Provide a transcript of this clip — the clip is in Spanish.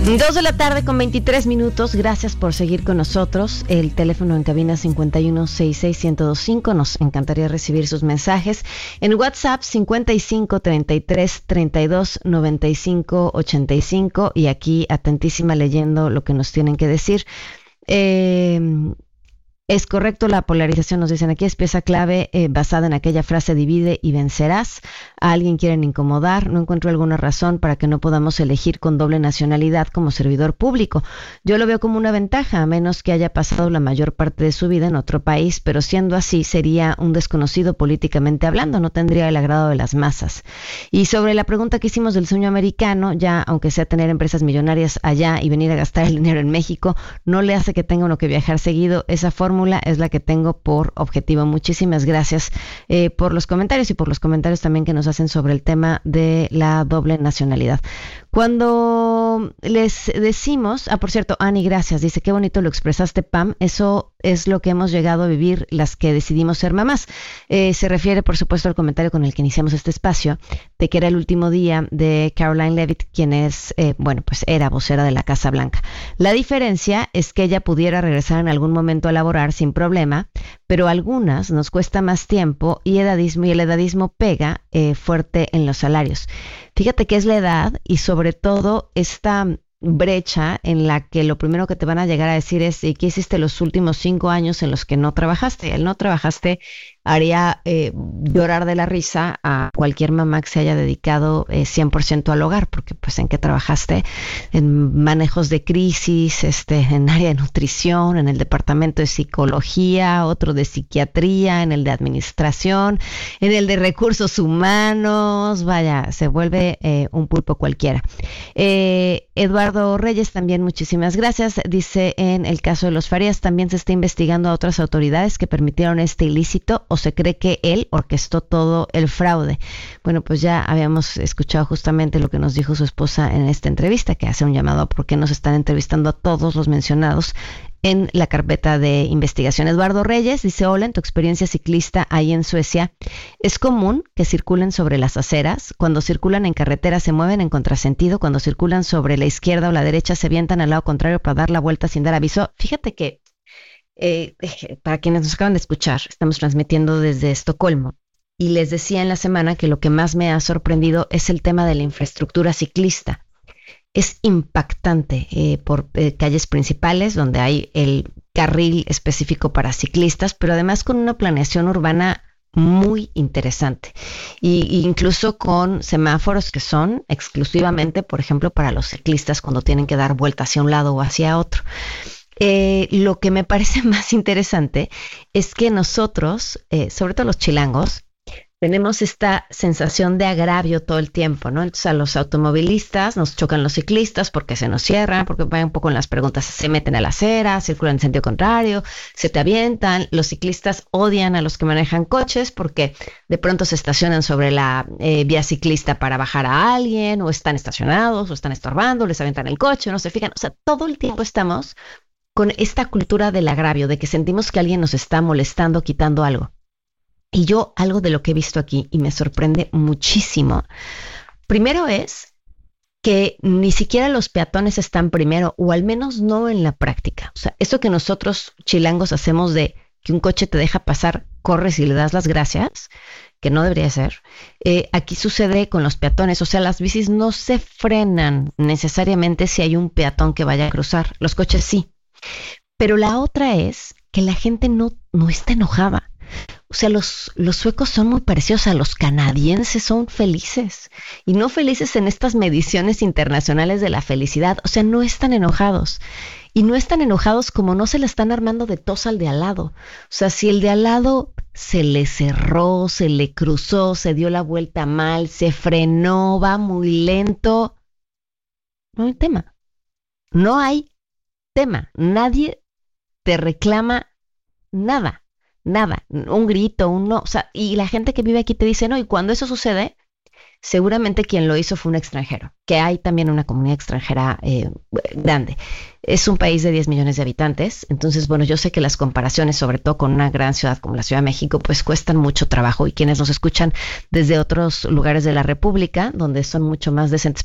2:23 p.m. Gracias por seguir con nosotros. El teléfono en cabina 51661025. Nos encantaría recibir sus mensajes. En WhatsApp 5533329585. Y aquí atentísima leyendo lo que nos tienen que decir. Es correcto la polarización, nos dicen aquí, es pieza clave basada en aquella frase divide y vencerás. A alguien quieren incomodar, no encuentro alguna razón para que no podamos elegir con doble nacionalidad como servidor público. Yo lo veo como una ventaja, a menos que haya pasado la mayor parte de su vida en otro país, pero siendo así sería un desconocido políticamente hablando, no tendría el agrado de las masas. Y sobre la pregunta que hicimos del sueño americano, ya aunque sea tener empresas millonarias allá y venir a gastar el dinero en México, no le hace que tenga uno que viajar seguido. Esa fórmula es la que tengo por objetivo. Muchísimas gracias por los comentarios y por los comentarios también que nos hacen sobre el tema de la doble nacionalidad. Cuando les decimos, por cierto, Ani, gracias, dice, qué bonito lo expresaste, Pam, eso es lo que hemos llegado a vivir las que decidimos ser mamás. Se refiere, por supuesto, al comentario con el que iniciamos este espacio, de que era el último día de Caroline Leavitt, quien es, pues era vocera de la Casa Blanca. La diferencia es que ella pudiera regresar en algún momento a laborar sin problema, pero a algunas nos cuesta más tiempo y el edadismo pega fuerte en los salarios. Fíjate que es la edad y sobre todo esta brecha en la que lo primero que te van a llegar a decir es ¿y qué hiciste los últimos 5 años en los que no trabajaste? El no trabajaste haría llorar de la risa a cualquier mamá que se haya dedicado 100% al hogar, porque pues en qué trabajaste, en manejos de crisis, en área de nutrición, en el departamento de psicología, otro de psiquiatría, en el de administración, en el de recursos humanos, vaya, se vuelve un pulpo cualquiera. Eduardo Reyes también, muchísimas gracias, dice, en el caso de los Farías también se está investigando a otras autoridades que permitieron este ilícito o se cree que él orquestó todo el fraude. Bueno, pues ya habíamos escuchado justamente lo que nos dijo su esposa en esta entrevista, que hace un llamado a por qué nos están entrevistando a todos los mencionados en la carpeta de investigación. Eduardo Reyes dice, hola, en tu experiencia ciclista ahí en Suecia, ¿es común que circulen sobre las aceras? Cuando circulan en carretera se mueven en contrasentido, cuando circulan sobre la izquierda o la derecha se avientan al lado contrario para dar la vuelta sin dar aviso. Fíjate que para quienes nos acaban de escuchar, estamos transmitiendo desde Estocolmo y les decía en la semana que lo que más me ha sorprendido es el tema de la infraestructura ciclista. Es impactante por calles principales donde hay el carril específico para ciclistas, pero además con una planeación urbana muy interesante y incluso con semáforos que son exclusivamente, por ejemplo, para los ciclistas cuando tienen que dar vuelta hacia un lado o hacia otro. Lo que me parece más interesante es que nosotros, sobre todo los chilangos, tenemos esta sensación de agravio todo el tiempo, ¿no? Entonces a los automovilistas nos chocan los ciclistas porque se nos cierran, porque van un poco en las preguntas, se meten a la acera, circulan en sentido contrario, se te avientan. Los ciclistas odian a los que manejan coches porque de pronto se estacionan sobre la vía ciclista para bajar a alguien, o están estacionados, o están estorbando, les avientan el coche, no se fijan. O sea, todo el tiempo estamos con esta cultura del agravio, de que sentimos que alguien nos está molestando, quitando algo. Y yo, algo de lo que he visto aquí, y me sorprende muchísimo, primero es que ni siquiera los peatones están primero, o al menos no en la práctica. O sea, eso que nosotros chilangos hacemos de que un coche te deja pasar, corres y le das las gracias, que no debería ser, aquí sucede con los peatones. O sea, las bicis no se frenan necesariamente si hay un peatón que vaya a cruzar, los coches sí. Pero la otra es que la gente no está enojada. O sea, los suecos son muy parecidos a los canadienses, son felices. Y no felices en estas mediciones internacionales de la felicidad. O sea, no están enojados. Y no están enojados como no se le están armando de tos al de al lado. O sea, si el de al lado se le cerró, se le cruzó, se dio la vuelta mal, se frenó, va muy lento, no hay tema. No hay tema. Nadie te reclama nada. Nada, un grito, un no, o sea, y la gente que vive aquí te dice no, y cuando eso sucede, seguramente quien lo hizo fue un extranjero, que hay también una comunidad extranjera grande. Es un país de 10 millones de habitantes, entonces, bueno, yo sé que las comparaciones, sobre todo con una gran ciudad como la Ciudad de México, pues cuestan mucho trabajo, y quienes nos escuchan desde otros lugares de la República, donde son mucho más decentes